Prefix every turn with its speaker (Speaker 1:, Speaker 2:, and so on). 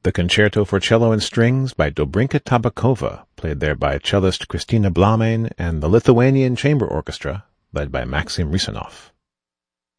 Speaker 1: The Concerto for Cello and Strings by Dobrinka Tabakova, played there by cellist Kristina Blamain and the Lithuanian Chamber Orchestra, led by Maxim Risanov.